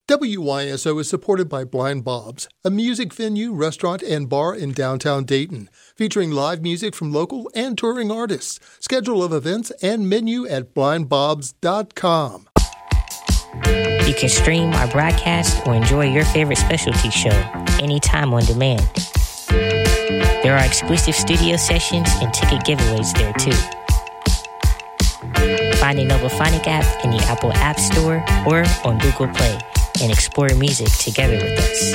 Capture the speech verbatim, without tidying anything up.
W Y S O is supported by Blind Bob's, a music venue, restaurant, and bar in downtown Dayton, featuring live music from local and touring artists. Schedule of events and menu at blind bobs dot com. You can stream our broadcast or enjoy your favorite specialty show anytime on demand. There are exclusive studio sessions and ticket giveaways there too. Find the Novophonic app in the Apple App Store or on Google Play and explore music together with us.